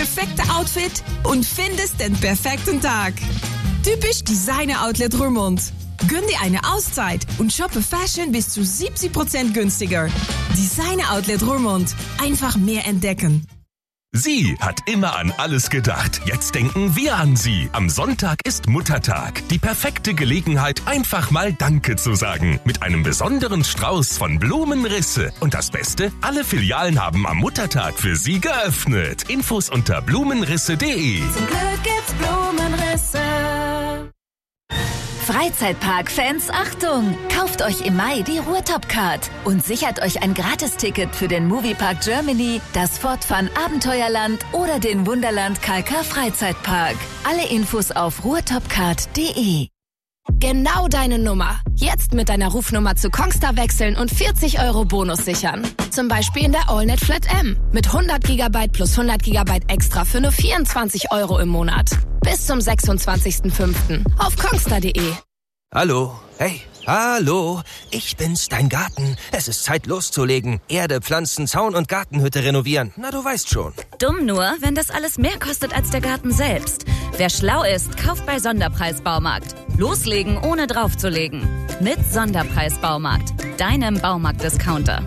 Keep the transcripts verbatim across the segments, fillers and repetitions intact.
perfekte Outfit und findest den perfekten Tag. Typisch Designer Outlet Roermond. Gönn dir eine Auszeit und shoppe Fashion bis zu siebzig Prozent günstiger. Designer Outlet Roermond. Einfach mehr entdecken. Sie hat immer an alles gedacht. Jetzt denken wir an Sie. Am Sonntag ist Muttertag. Die perfekte Gelegenheit, einfach mal Danke zu sagen. Mit einem besonderen Strauß von Blumenrisse. Und das Beste, alle Filialen haben am Muttertag für Sie geöffnet. Infos unter blumenrisse punkt de. Zum Glück gibt's Blumenrisse. Freizeitpark-Fans, Achtung! Kauft euch im Mai die Ruhrtop-Card und sichert euch ein Gratisticket für den Moviepark Germany, das Fortfahren Abenteuerland oder den Wunderland K K Freizeitpark. Alle Infos auf ruhrtopcard punkt de. Genau deine Nummer. Jetzt mit deiner Rufnummer zu Kongstar wechseln und vierzig Euro Bonus sichern. Zum Beispiel in der AllNet Flat M mit hundert Gigabyte plus hundert Gigabyte extra für nur vierundzwanzig Euro im Monat. Bis zum sechsundzwanzigsten fünften auf kongstar punkt de. Hallo, hey, hallo, ich bin's, dein Garten. Es ist Zeit loszulegen. Erde, Pflanzen, Zaun und Gartenhütte renovieren. Na, du weißt schon. Dumm nur, wenn das alles mehr kostet als der Garten selbst. Wer schlau ist, kauft bei Sonderpreis Baumarkt. Loslegen, ohne draufzulegen. Mit Sonderpreis Baumarkt, deinem Baumarkt-Discounter.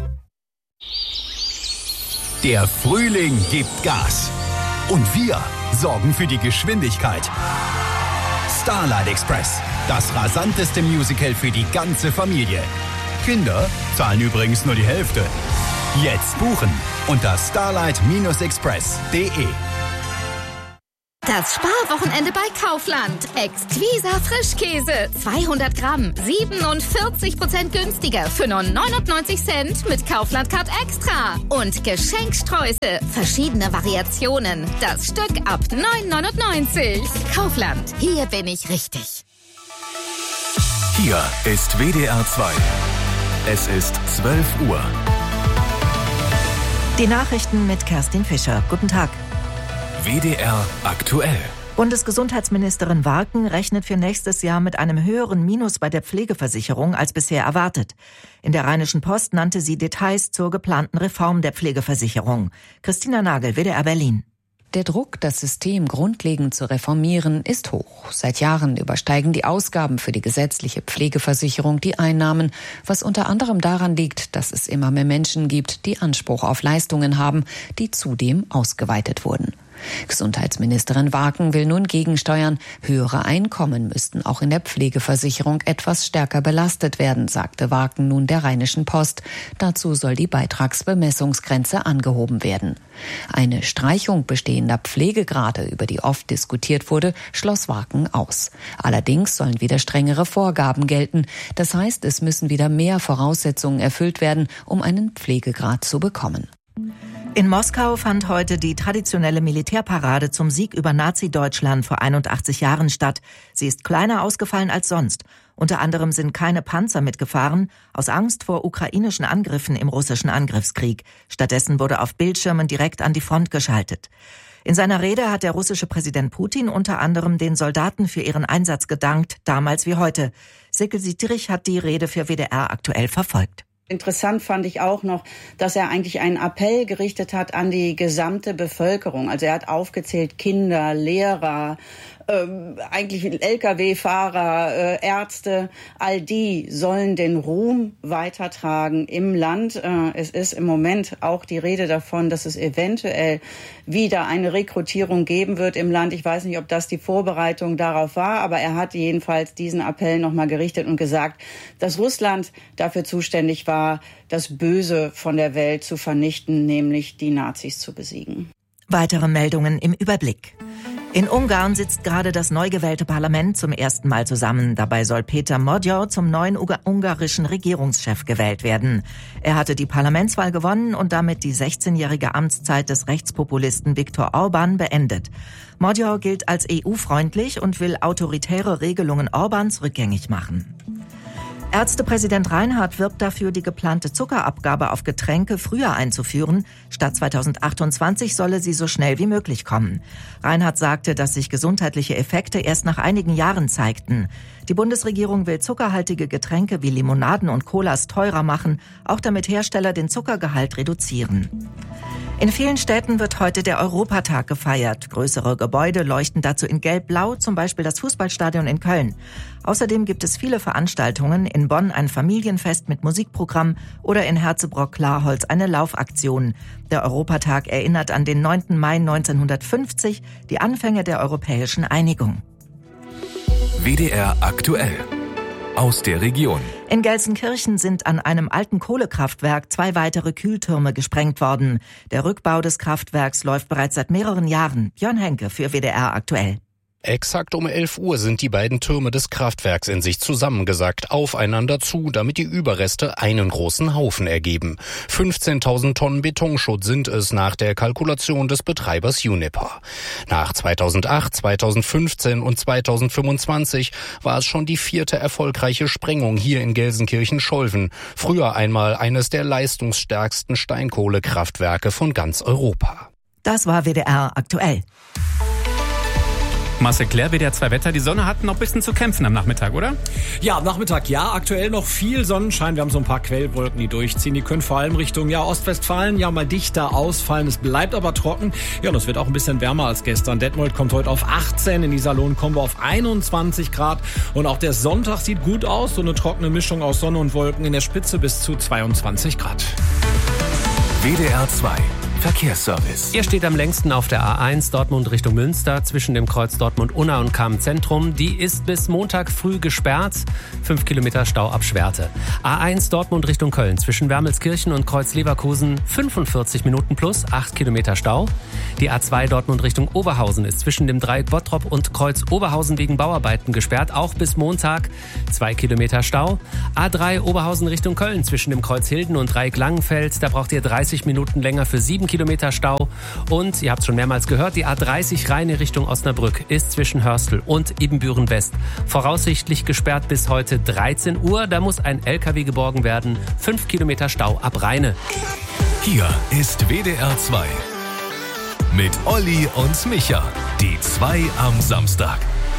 Der Frühling gibt Gas. Und wir sorgen für die Geschwindigkeit. Starlight Express, das rasanteste Musical für die ganze Familie. Kinder zahlen übrigens nur die Hälfte. Jetzt buchen unter starlight Express punkt de. Das Sparwochenende bei Kaufland. Exquisa Frischkäse. zweihundert Gramm. siebenundvierzig Prozent günstiger für nur neunundneunzig Cent mit Kaufland Card Extra. Und Geschenksträuße. Verschiedene Variationen. Das Stück ab neun neunundneunzig. Kaufland. Hier bin ich richtig. Hier ist W D R zwei. Es ist zwölf Uhr. Die Nachrichten mit Kerstin Fischer. Guten Tag. W D R aktuell. Bundesgesundheitsministerin Warken rechnet für nächstes Jahr mit einem höheren Minus bei der Pflegeversicherung als bisher erwartet. In der Rheinischen Post nannte sie Details zur geplanten Reform der Pflegeversicherung. Christina Nagel, W D R Berlin. Der Druck, das System grundlegend zu reformieren, ist hoch. Seit Jahren übersteigen die Ausgaben für die gesetzliche Pflegeversicherung die Einnahmen, was unter anderem daran liegt, dass es immer mehr Menschen gibt, die Anspruch auf Leistungen haben, die zudem ausgeweitet wurden. Gesundheitsministerin Warken will nun gegensteuern. Höhere Einkommen müssten auch in der Pflegeversicherung etwas stärker belastet werden, sagte Warken nun der Rheinischen Post. Dazu soll die Beitragsbemessungsgrenze angehoben werden. Eine Streichung bestehender Pflegegrade, über die oft diskutiert wurde, schloss Warken aus. Allerdings sollen wieder strengere Vorgaben gelten. Das heißt, es müssen wieder mehr Voraussetzungen erfüllt werden, um einen Pflegegrad zu bekommen. In Moskau fand heute die traditionelle Militärparade zum Sieg über Nazi-Deutschland vor einundachtzig Jahren statt. Sie ist kleiner ausgefallen als sonst. Unter anderem sind keine Panzer mitgefahren, aus Angst vor ukrainischen Angriffen im russischen Angriffskrieg. Stattdessen wurde auf Bildschirmen direkt an die Front geschaltet. In seiner Rede hat der russische Präsident Putin unter anderem den Soldaten für ihren Einsatz gedankt, damals wie heute. Silke Dietrich hat die Rede für W D R aktuell verfolgt. Interessant fand ich auch noch, dass er eigentlich einen Appell gerichtet hat an die gesamte Bevölkerung. Also er hat aufgezählt Kinder, Lehrer, äh, eigentlich L K W-Fahrer, äh, Ärzte. All die sollen den Ruhm weitertragen im Land. Äh, es ist im Moment auch die Rede davon, dass es eventuell wieder eine Rekrutierung geben wird im Land. Ich weiß nicht, ob das die Vorbereitung darauf war, aber er hat jedenfalls diesen Appell nochmal gerichtet und gesagt, dass Russland dafür zuständig war, das Böse von der Welt zu vernichten, nämlich die Nazis zu besiegen. Weitere Meldungen im Überblick. In Ungarn sitzt gerade das neu gewählte Parlament zum ersten Mal zusammen. Dabei soll Peter Magyar zum neuen ungarischen Regierungschef gewählt werden. Er hatte die Parlamentswahl gewonnen und damit die sechzehnjährige Amtszeit des Rechtspopulisten Viktor Orbán beendet. Magyar gilt als E U-freundlich und will autoritäre Regelungen Orbáns rückgängig machen. Ärztepräsident Reinhardt wirbt dafür, die geplante Zuckerabgabe auf Getränke früher einzuführen. Statt zweitausendachtundzwanzig solle sie so schnell wie möglich kommen. Reinhardt sagte, dass sich gesundheitliche Effekte erst nach einigen Jahren zeigten. Die Bundesregierung will zuckerhaltige Getränke wie Limonaden und Colas teurer machen, auch damit Hersteller den Zuckergehalt reduzieren. In vielen Städten wird heute der Europatag gefeiert. Größere Gebäude leuchten dazu in gelb-blau, zum Beispiel das Fußballstadion in Köln. Außerdem gibt es viele Veranstaltungen, in Bonn ein Familienfest mit Musikprogramm oder in Herzebrock-Klarholz eine Laufaktion. Der Europatag erinnert an den neunten Mai neunzehnhundertfünfzig, die Anfänge der europäischen Einigung. W D R aktuell. Aus der Region. In Gelsenkirchen sind an einem alten Kohlekraftwerk zwei weitere Kühltürme gesprengt worden. Der Rückbau des Kraftwerks läuft bereits seit mehreren Jahren. Björn Henke für W D R aktuell. Exakt um elf Uhr sind die beiden Türme des Kraftwerks in sich zusammengesackt, aufeinander zu, damit die Überreste einen großen Haufen ergeben. fünfzehntausend Tonnen Betonschutt sind es nach der Kalkulation des Betreibers Uniper. Nach zweitausendacht, zweitausendfünfzehn und zweitausendfünfundzwanzig war es schon die vierte erfolgreiche Sprengung hier in Gelsenkirchen-Scholven. Früher einmal eines der leistungsstärksten Steinkohlekraftwerke von ganz Europa. Das war W D R aktuell. Marcel Claire, W D R zwei Wetter. Die Sonne hat noch ein bisschen zu kämpfen am Nachmittag, oder? Ja, am Nachmittag ja. Aktuell noch viel Sonnenschein. Wir haben so ein paar Quellwolken, die durchziehen. Die können vor allem Richtung ja, Ostwestfalen ja mal dichter ausfallen. Es bleibt aber trocken. Ja, und es wird auch ein bisschen wärmer als gestern. Detmold kommt heute auf achtzehn, in Iserlohn kommen wir auf einundzwanzig Grad. Und auch der Sonntag sieht gut aus. So eine trockene Mischung aus Sonne und Wolken, in der Spitze bis zu zweiundzwanzig Grad. W D R zwei Verkehrsservice. Ihr steht am längsten auf der A eins Dortmund Richtung Münster zwischen dem Kreuz Dortmund-Unna und Cham-Zentrum. Die ist bis Montag früh gesperrt. Fünf Kilometer Stau ab Schwerte. A eins Dortmund Richtung Köln zwischen Wermelskirchen und Kreuz Leverkusen fünfundvierzig Minuten plus, acht Kilometer Stau. Die A zwei Dortmund Richtung Oberhausen ist zwischen dem Dreieck Bottrop und Kreuz Oberhausen wegen Bauarbeiten gesperrt. Auch bis Montag zwei Kilometer Stau. A drei Oberhausen Richtung Köln zwischen dem Kreuz Hilden und Dreieck Langenfeld. Da braucht ihr dreißig Minuten länger für sieben Kilometer Stau. Und, ihr habt es schon mehrmals gehört, die A dreißig Rheine Richtung Osnabrück ist zwischen Hörstel und Ibbenbüren West voraussichtlich gesperrt bis heute dreizehn Uhr. Da muss ein L K W geborgen werden. fünf Kilometer Stau ab Rheine. Hier ist W D R zwei. Mit Olli und Micha. Die zwei am Samstag.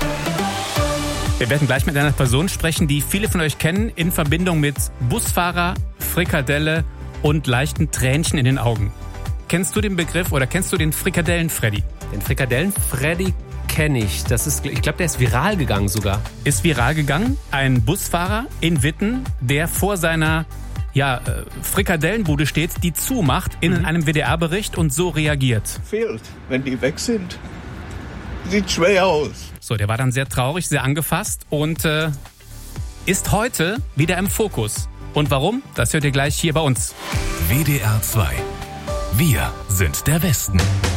Wir werden gleich mit einer Person sprechen, die viele von euch kennen, in Verbindung mit Busfahrer, Frikadelle und leichten Tränchen in den Augen. Kennst du den Begriff oder kennst du den Frikadellen-Freddy? Den Frikadellen-Freddy kenne ich. Das ist, ich glaube, der ist viral gegangen sogar. Ist viral gegangen. Ein Busfahrer in Witten, der vor seiner ja, Frikadellenbude steht, die zumacht, in mhm. einem W D R-Bericht und so reagiert. Fehlt, wenn die weg sind. Sieht schwer aus. So, der war dann sehr traurig, sehr angefasst und äh, ist heute wieder im Fokus. Und warum? Das hört ihr gleich hier bei uns. W D R zwei. Wir sind der Westen.